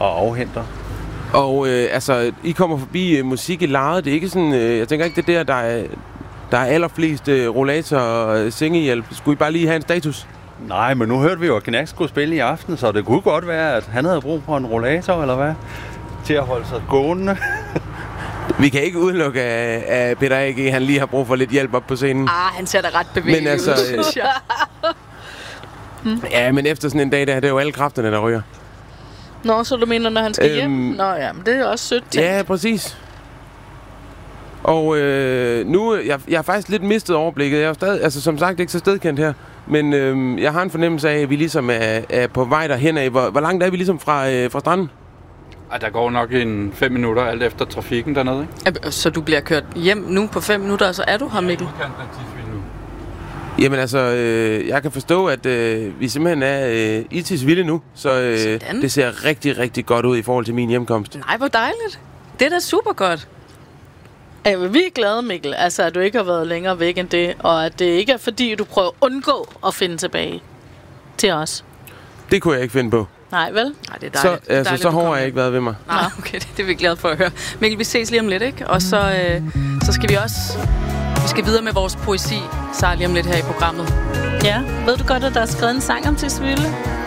og afhenter. Og altså, I kommer forbi musik i lejet. Det er ikke sådan, jeg tænker ikke, det der er allerflest rollator og sengehjælp. Skulle I bare lige have en status? Nej, men nu hørte vi jo, at Knack skulle spille i aften, så det kunne godt være, at han havde brug for en rollator, eller hvad? Til at holde sig gående. Vi kan ikke udelukke, at Peter A.G. han lige har brug for lidt hjælp op på scenen. Han ser da ret bevæget ud, altså, synes jeg. Ja, men efter sådan en dag der, det er jo alle kræfterne, der ryger. Nå, så du mener, når han skal hjem? Nå ja, men det er også sødt tænkt. Ja, præcis. Og nu, jeg har faktisk lidt mistet overblikket. Jeg er stadig, altså som sagt ikke så stedkendt her. Men jeg har en fornemmelse af, at vi ligesom er på vej derhen af. Hvor langt er vi ligesom fra stranden? Der går nok en 5 minutter, alt efter trafikken dernede, ikke? Så du bliver kørt hjem nu på 5 minutter, og så er du her, Mikkel? Jamen altså, jeg kan forstå, at vi simpelthen er i Tisvilde nu. Så det ser rigtig, rigtig godt ud i forhold til min hjemkomst. Nej, hvor dejligt. Det er da super godt. Vi er glade, Mikkel, altså at du ikke har været længere væk end det, og at det ikke er fordi, du prøver at undgå at finde tilbage til os. Det kunne jeg ikke finde på. Nej, vel? Nej, det er dejligt. Så hård har jeg ikke været ved mig. Nej, okay, det er vi glade for at høre. Mikkel, vi ses lige om lidt, ikke? Og så skal vi også... Vi skal videre med vores poesi, så lige om lidt her i programmet. Ja, ved du godt, at der er skrevet en sang om Tisvilde?